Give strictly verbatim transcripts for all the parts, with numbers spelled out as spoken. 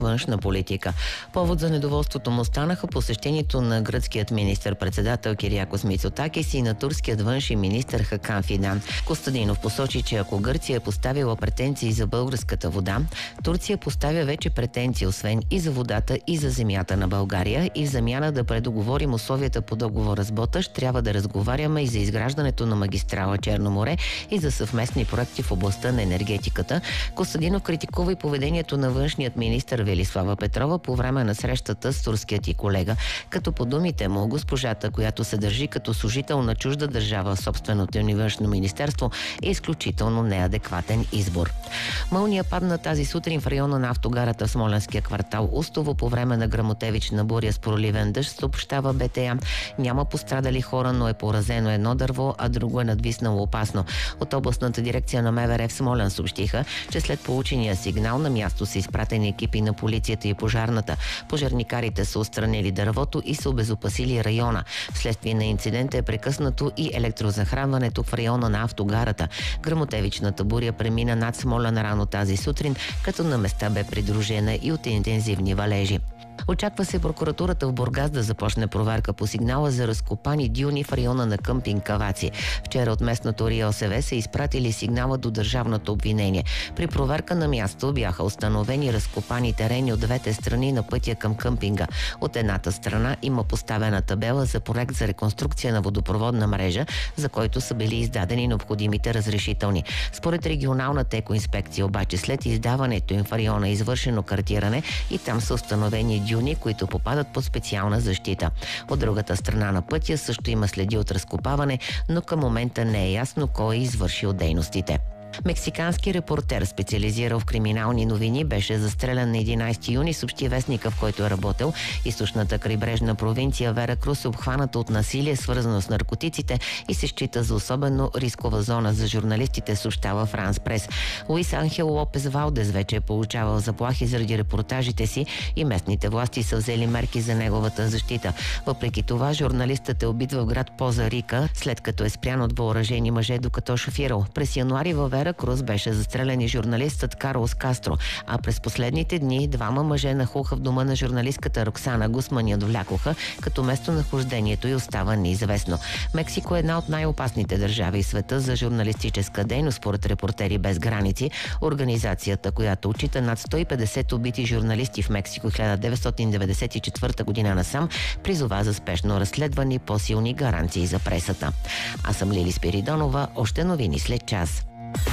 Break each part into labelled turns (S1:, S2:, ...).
S1: външна политика. Повод за недоволството му станаха посещението на гръцкият министър-председател Кириакос Мицотакис и на турският външен министър Хакан Фидан. Костадинов посочи, че ако Гърция е поставила претенции за българската вода, Турция поставя вече претенции освен и за водата, и за земята на България, и в замяна да предоговорим условията по договора с Боташ, трябва да разговаряме и за изграждането на магистрала Черно море и за съвместни проекти в областта на енергетиката. Костадинов критикува и поведението на външният министър Велислава Петрова по време на срещата с турският и колега, като по думите му госпожата, която се държи като служител на чужда държава в собственото ни външно министерство, е изключително неадекватен избор. Мълния падна тази сутрин в района на автогарата в смолянския квартал Устово по време на гръмотевична буря с проливен дъжд, съобщава БТА. Няма пострадали хора, но е поразено едно дърво, а друго е надвиснало опасно. От областната дирекция на МВР в Смолян съобщиха, че след получения сигнал на място са изпратени екипи на полицията и пожарната. Пожарникарите са отстранили дървото и са обезопасили района. Вследствие на инцидента е прекъснато и електрозахранването в района на автогарата. Гръмотевичната буря премина над Смолян рано тази сутрин, като на места бе придружена и от интензивни валежи. Очаква се прокуратурата в Бургас да започне проверка по сигнала за разкопани дюни в района на къмпинг Каваци. Вчера от местното РИОСВ са изпратили сигнала до държавното обвинение. При проверка на място бяха установени разкопани терени от двете страни на пътя към къмпинга. От едната страна има поставена табела за проект за реконструкция на водопроводна мрежа, за който са били издадени необходимите разрешителни. Според регионалната екоинспекция обаче след издаването им в района е извършено картиране и там са установени дюни, които попадат под специална защита. От другата страна на пътя също има следи от разкопаване, но към момента не е ясно кой е извършил дейностите. Мексикански репортер, специализирал в криминални новини, беше застрелян на единайсети юни, съобщи вестника, в който е работил. Източната крайбрежна провинция Веракрус е обхваната от насилие, свързано с наркотиците и се счита за особено рискова зона за журналистите, съобщава Франс Прес. Луис Анхел Лопес Валдес вече е получавал заплахи заради репортажите си и местните власти са взели мерки за неговата защита. Въпреки това, журналистът е убит в град Поза Рика, след като е спрян от въоръжени мъже, докато шофирал. През януари във Веракрус беше застрелян и журналистът Карлос Кастро, а през последните дни двама мъже нахуха в дома на журналистката Роксана Гусман и отвлякоха, като местонахождението й остава неизвестно. Мексико е една от най-опасните държави в света за журналистическа дейност, според Репортери без граници. Организацията, която отчита над сто и петдесет убити журналисти в Мексико хиляда деветстотин деветдесет и четвърта година насам, призова за спешно разследване и по-силни гаранции за пресата. Аз съм Лили Спиридонова, още новини след час.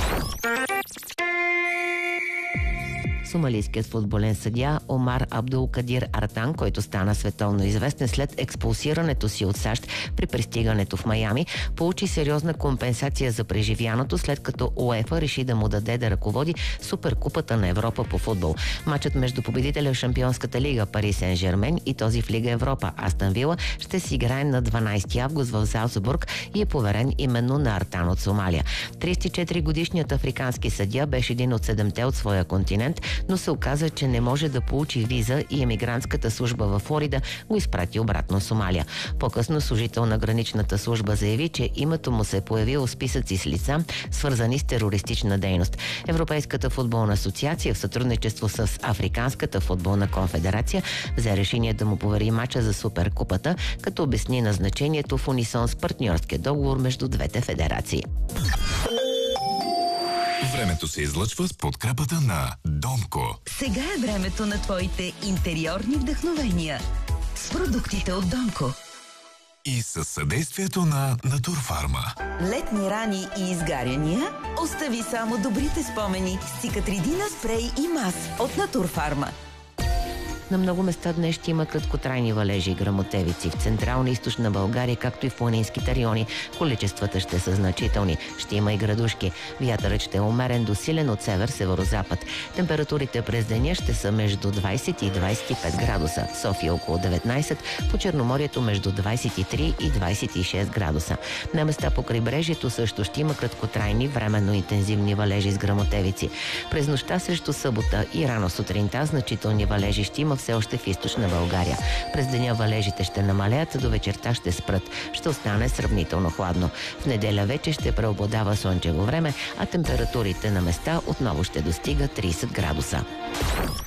S1: Сомалийският футболен съдия Омар Абдул Кадир Артан, който стана световно известен след експулсирането си от САЩ при пристигането в Майами, получи сериозна компенсация за преживяното, след като УЕФА реши да му даде да ръководи Суперкупата на Европа по футбол. Матчът между победителя в Шампионската лига Пари Сен-Жермен и този в Лига Европа Астън Вила ще се играе на дванайсети август в Залцбург и е поверен именно на Артан от Сомалия. трийсет и четири годишният африкански съдия беше един от седемте от своя континент, но се оказа, че не може да получи виза и емигрантската служба във Флорида го изпрати обратно в Сомалия. По-късно служител на граничната служба заяви, че името му се е появило в списъци с лица, свързани с терористична дейност. Европейската футболна асоциация в сътрудничество с Африканската футболна конфедерация взе решение да му повери мача за Суперкупата, като обясни назначението в унисон с партньорския договор между двете федерации.
S2: Времето се излъчва с подкрепата на Домко.
S3: Сега е времето на твоите интериорни вдъхновения с продуктите от Домко.
S2: И със съдействието на Натурфарма.
S3: Летни рани и изгаряния? Остави само добрите спомени с Цикатридина спрей и мас от Натурфарма.
S1: На много места днес ще има краткотрайни валежи и гръмотевици. В централна и източна България, както и в планинските райони, количествата ще са значителни. Ще има и градушки. Вятърът ще е умерен до силен от север-северозапад. Температурите през деня ще са между двайсет и двайсет и пет градуса. В София около деветнайсет, по Черноморието между двайсет и три и двайсет и шест градуса. На места по крайбрежието също ще има краткотрайни, временно интензивни валежи с гръмотевици. През нощта срещу събота и рано сутринта значителни валежи ще има все още в източна България. През деня валежите ще намалеят, до вечерта ще спрат. Ще остане сравнително хладно. В неделя вече ще преобладава слънчево време, а температурите на места отново ще достигат трийсет градуса.